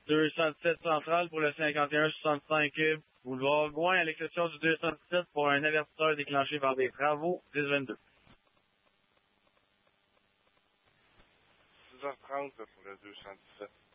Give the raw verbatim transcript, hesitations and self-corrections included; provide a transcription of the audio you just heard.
deux cent dix-sept central pour le cinquante et un soixante-cinq boulevard Gouin, à l'exception du deux cent dix-sept pour un avertisseur déclenché par des travaux, dix vingt-deux. six heures trente pour le deux cent dix-sept.